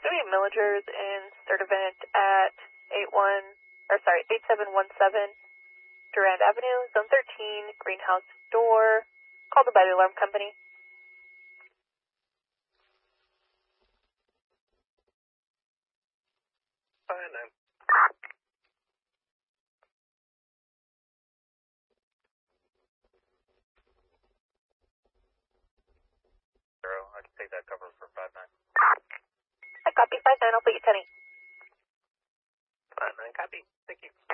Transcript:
do we have millagers in Sturtevant at 8717 Durand Avenue, Zone 13, greenhouse door, called by the alarm company. Fine, then. I can take that cover for 5-9. I copy 5-9, I'll put you 10-8. 5-9, copy. Thank you.